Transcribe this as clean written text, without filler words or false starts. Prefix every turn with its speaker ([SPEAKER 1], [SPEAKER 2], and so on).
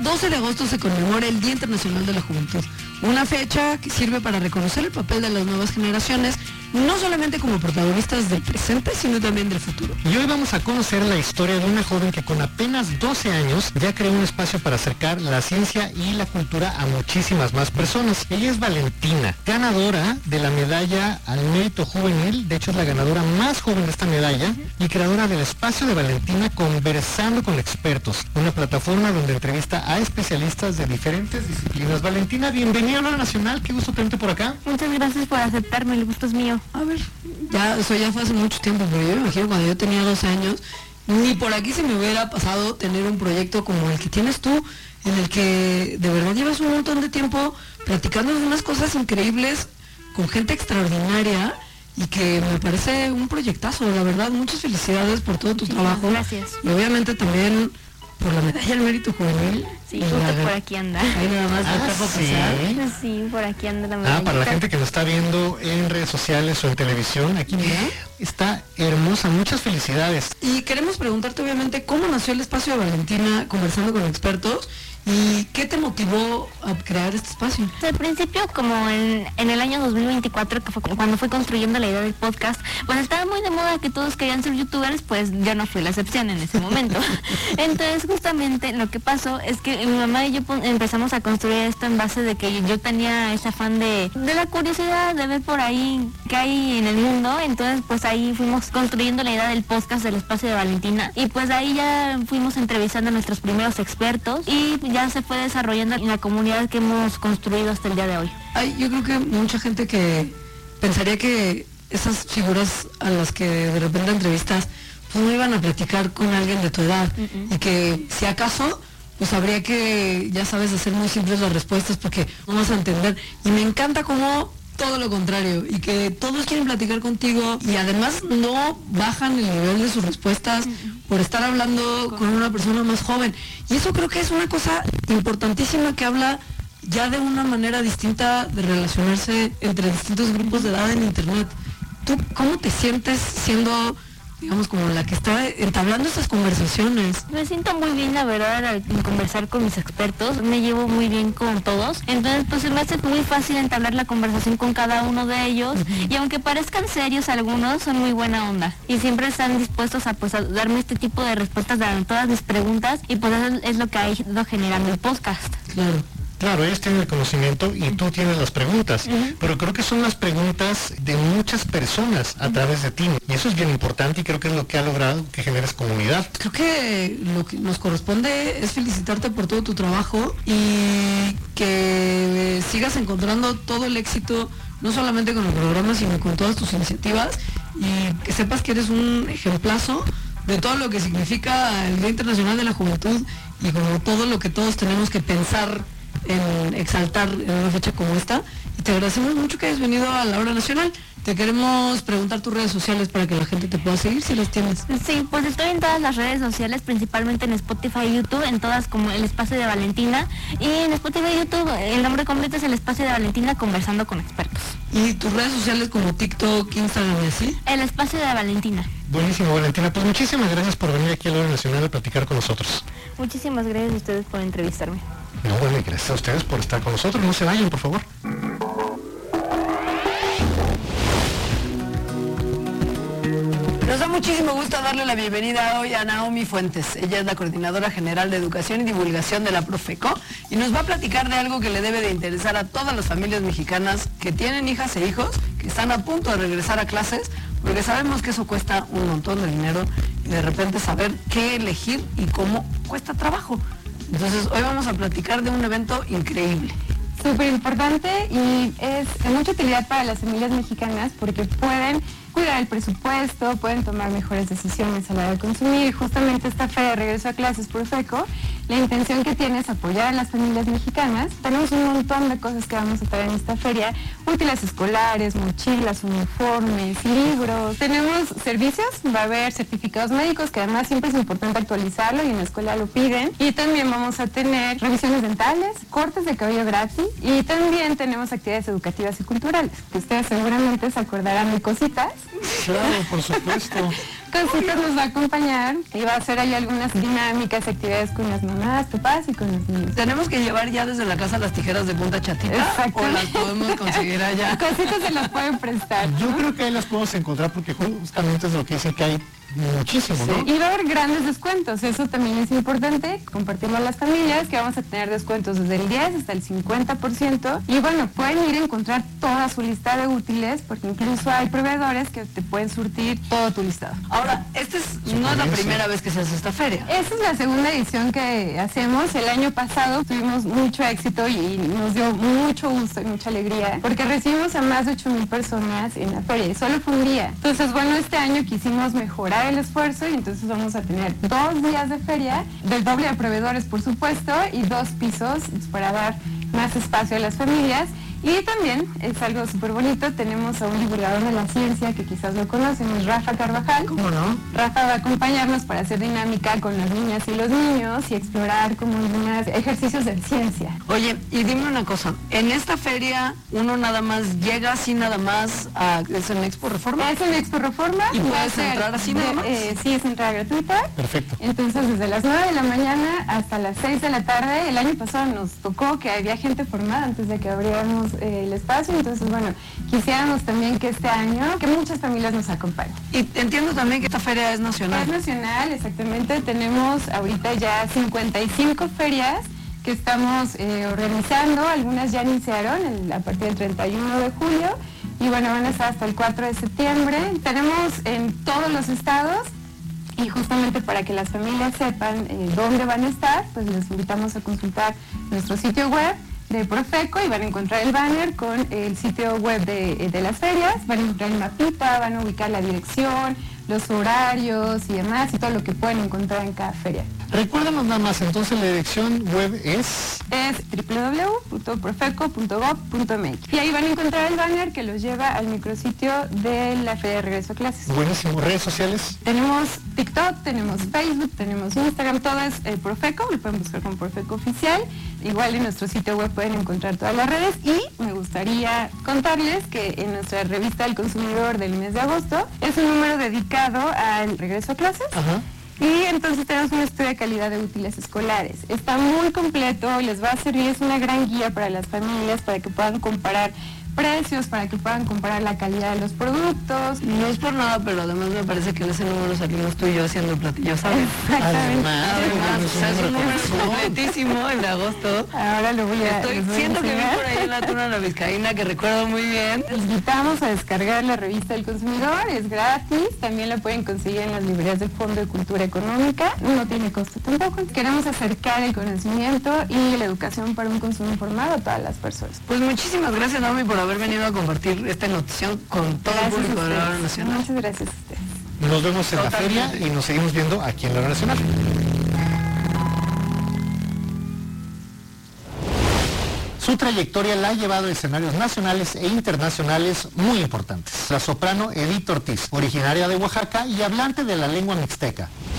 [SPEAKER 1] 12 de agosto se conmemora el Día Internacional de la Juventud, una fecha que sirve para reconocer el papel de las nuevas generaciones, no solamente como protagonistas del presente, sino también del futuro.
[SPEAKER 2] Y hoy vamos a conocer la historia de una joven que con apenas 12 años ya creó un espacio para acercar la ciencia y la cultura a muchísimas más personas. Ella es Valentina, ganadora de la medalla al mérito juvenil, de hecho es la ganadora más joven de esta medalla, y creadora del espacio de Valentina Conversando con Expertos, una plataforma donde entrevista a especialistas de diferentes disciplinas. Valentina, bienvenida a Hora Nacional, qué gusto tenerte por acá.
[SPEAKER 3] Muchas gracias por aceptarme, el gusto es mío.
[SPEAKER 1] A ver, eso ya fue hace mucho tiempo, pero yo me imagino cuando yo tenía 12 años, ni por aquí se me hubiera pasado tener un proyecto como el que tienes tú, en el que de verdad llevas un montón de tiempo platicando de unas cosas increíbles con gente extraordinaria y que me parece un proyectazo, la verdad. Muchas felicidades por todo tu trabajo.
[SPEAKER 3] Gracias.
[SPEAKER 1] Y obviamente también por la medalla al mérito juvenil.
[SPEAKER 3] Sí, justo por aquí anda.
[SPEAKER 1] Ahí nada más
[SPEAKER 3] Sí, por aquí anda la medalla.
[SPEAKER 2] Para la gente que nos está viendo en redes sociales o en televisión, aquí mira, está hermosa, muchas felicidades.
[SPEAKER 1] Y queremos preguntarte obviamente cómo nació el espacio de Valentina Conversando con Expertos y qué te motivó a crear este espacio.
[SPEAKER 3] Al principio, como en el año 2024, que fue cuando fui construyendo la idea del podcast, pues estaba muy de moda que todos querían ser youtubers, pues yo no fui la excepción en ese momento. Entonces justamente lo que pasó es que mi mamá y yo empezamos a construir esto en base de que yo tenía ese afán de la curiosidad de ver por ahí qué hay en el mundo. Entonces pues ahí fuimos construyendo la idea del podcast del espacio de Valentina y pues ahí ya fuimos entrevistando a nuestros primeros expertos y ya se fue desarrollando en la comunidad que hemos construido hasta el día de hoy.
[SPEAKER 1] Yo creo que mucha gente que pensaría que esas figuras a las que de repente entrevistas pues no iban a platicar con alguien de tu edad y que si acaso pues habría que, ya sabes, hacer muy simples las respuestas porque no vas a entender. Y me encanta cómo todo lo contrario, y que todos quieren platicar contigo y además no bajan el nivel de sus respuestas por estar hablando con una persona más joven. Y eso creo que es una cosa importantísima que habla ya de una manera distinta de relacionarse entre distintos grupos de edad en internet. ¿Tú cómo te sientes siendo, digamos, como la que está entablando estas conversaciones?
[SPEAKER 3] Me siento muy bien, la verdad, al conversar con mis expertos, me llevo muy bien con todos, entonces pues se me hace muy fácil entablar la conversación con cada uno de ellos, y aunque parezcan serios algunos, son muy buena onda, y siempre están dispuestos a darme este tipo de respuestas a todas mis preguntas, y pues eso es lo que ha ido generando el podcast.
[SPEAKER 2] Claro, ellos tienen el conocimiento y tú tienes las preguntas, pero creo que son las preguntas de muchas personas a través de ti, y eso es bien importante y creo que es lo que ha logrado que generes comunidad.
[SPEAKER 1] Creo que lo que nos corresponde es felicitarte por todo tu trabajo y que sigas encontrando todo el éxito, no solamente con el programa, sino con todas tus iniciativas, y que sepas que eres un ejemplazo de todo lo que significa el Día Internacional de la Juventud y como todo lo que todos tenemos que pensar en exaltar en una fecha como esta. Y te agradecemos mucho que hayas venido a la Hora Nacional. Te queremos preguntar tus redes sociales para que la gente te pueda seguir si las tienes.
[SPEAKER 3] Sí, pues estoy en todas las redes sociales, principalmente en Spotify y YouTube, en todas como el espacio de Valentina. Y en Spotify y YouTube el nombre completo es el espacio de Valentina Conversando con Expertos.
[SPEAKER 1] ¿Y tus redes sociales como TikTok, Instagram y así?
[SPEAKER 3] El espacio de Valentina.
[SPEAKER 2] Buenísimo, Valentina. Pues muchísimas gracias por venir aquí a la Hora Nacional a platicar con nosotros.
[SPEAKER 3] Muchísimas gracias a ustedes por entrevistarme.
[SPEAKER 2] No, bueno, y gracias a ustedes por estar con nosotros. No se vayan, por favor.
[SPEAKER 1] Nos da muchísimo gusto darle la bienvenida hoy a Naomi Fuentes. Ella es la Coordinadora General de Educación y Divulgación de la Profeco y nos va a platicar de algo que le debe de interesar a todas las familias mexicanas que tienen hijas e hijos que están a punto de regresar a clases, porque sabemos que eso cuesta un montón de dinero y de repente saber qué elegir y cómo cuesta trabajo. Entonces hoy vamos a platicar de un evento increíble.
[SPEAKER 4] Súper importante y es de mucha utilidad para las familias mexicanas porque pueden cuidar el presupuesto, pueden tomar mejores decisiones a la hora de consumir. Justamente esta feria de regreso a clases Profeco, la intención que tiene es apoyar a las familias mexicanas. Tenemos un montón de cosas que vamos a traer en esta feria, útiles escolares, mochilas, uniformes, libros. Tenemos servicios, va a haber certificados médicos, que además siempre es importante actualizarlo y en la escuela lo piden. Y también vamos a tener revisiones dentales, cortes de cabello gratis y también tenemos actividades educativas y culturales, que ustedes seguramente se acordarán de cositas.
[SPEAKER 2] Claro, por supuesto.
[SPEAKER 4] Cositas nos va a acompañar y va a hacer ahí algunas dinámicas, actividades con las mamás, papás y con los niños.
[SPEAKER 1] ¿Tenemos que llevar ya desde la casa las tijeras de punta chatita?
[SPEAKER 4] Exacto.
[SPEAKER 1] ¿O las podemos conseguir allá?
[SPEAKER 4] Cositas se las pueden prestar.
[SPEAKER 2] Yo creo que ahí las podemos encontrar porque justamente es lo que dicen que hay muchísimo, ¿no?
[SPEAKER 4] Y va a haber grandes descuentos, eso también es importante, compartirlo a las familias, que vamos a tener descuentos desde el 10 hasta el 50%, y bueno, pueden ir a encontrar toda su lista de útiles, porque incluso hay proveedores que te pueden surtir todo tu listado.
[SPEAKER 1] Ahora, no es la primera vez que se hace esta feria.
[SPEAKER 4] Esta es la segunda edición que hacemos. El año pasado tuvimos mucho éxito y nos dio mucho gusto y mucha alegría, porque recibimos a más de 8,000 personas en la feria, y solo fue un día. Entonces, bueno, este año quisimos mejorar el esfuerzo y entonces vamos a tener 2 días de feria, del doble de proveedores por supuesto, y 2 pisos para dar más espacio a las familias. Y también es algo súper bonito, tenemos a un divulgador de la ciencia que quizás lo conocen, es Rafa Carvajal.
[SPEAKER 1] ¿Cómo no?
[SPEAKER 4] Rafa va a acompañarnos para hacer dinámica con las niñas y los niños y explorar como algunos ejercicios de ciencia.
[SPEAKER 1] Oye, y dime una cosa, en esta feria uno nada más llega así nada más ¿es en Expo Reforma?
[SPEAKER 4] Es en Expo Reforma.
[SPEAKER 1] ¿Y puedes entrar así nada más?
[SPEAKER 4] Sí, es entrada gratuita.
[SPEAKER 2] Perfecto.
[SPEAKER 4] Entonces, desde las 9 de la mañana hasta las 6 de la tarde, el año pasado nos tocó que había gente formada antes de que abriéramos el espacio, entonces bueno, quisiéramos también que este año, que muchas familias nos acompañen.
[SPEAKER 1] Y entiendo también que esta feria es nacional.
[SPEAKER 4] Es nacional, exactamente, tenemos ahorita ya 55 ferias que estamos organizando, algunas ya iniciaron a partir del 31 de julio, y bueno, van a estar hasta el 4 de septiembre, tenemos en todos los estados. Y justamente para que las familias sepan dónde van a estar, pues les invitamos a consultar nuestro sitio web de Profeco y van a encontrar el banner con el sitio web de las ferias, van a encontrar el mapita, van a ubicar la dirección, los horarios y demás, y todo lo que pueden encontrar en cada feria.
[SPEAKER 2] Recuérdanos nada más, entonces la dirección web es
[SPEAKER 4] www.profeco.gov.mx y ahí van a encontrar el banner que los lleva al micrositio de la Feria de Regreso a Clases.
[SPEAKER 2] Buenísimo. ¿Redes sociales?
[SPEAKER 4] Tenemos TikTok, tenemos Facebook, tenemos Instagram, todo es Profeco, lo pueden buscar como Profeco Oficial. Igual en nuestro sitio web pueden encontrar todas las redes, y me gustaría contarles que en nuestra revista del consumidor del mes de agosto es un número dedicado al regreso a clases.
[SPEAKER 2] Ajá.
[SPEAKER 4] Y entonces tenemos un estudio de calidad de útiles escolares. Está muy completo, les va a servir, es una gran guía para las familias, para que puedan comparar precios, para que puedan comparar la calidad de los productos.
[SPEAKER 1] No es por nada, pero además me parece que en ese número salimos tú y yo haciendo platillos, ¿sabes?
[SPEAKER 4] Exactamente.
[SPEAKER 1] Además, o sea, es un número completísimo el de agosto.
[SPEAKER 4] Ahora lo voy a... les voy a
[SPEAKER 1] Siento que vi
[SPEAKER 4] enseñar.
[SPEAKER 1] por ahí en la tuna la vizcaína, que recuerdo muy bien.
[SPEAKER 4] Les invitamos a descargar la revista del consumidor, es gratis, también la pueden conseguir en las librerías del Fondo de Cultura Económica, no tiene costo tampoco. Queremos acercar el conocimiento y la educación para un consumo informado a todas las personas.
[SPEAKER 1] Pues muchísimas gracias, Naomi, por haber venido a compartir esta notición con todo el público de la Hora Nacional.
[SPEAKER 4] Muchas gracias a ustedes.
[SPEAKER 2] Nos vemos en la feria y nos seguimos viendo aquí en la Hora Nacional. Su trayectoria la ha llevado a escenarios nacionales e internacionales muy importantes. La soprano Edith Ortiz, originaria de Oaxaca y hablante de la lengua mixteca.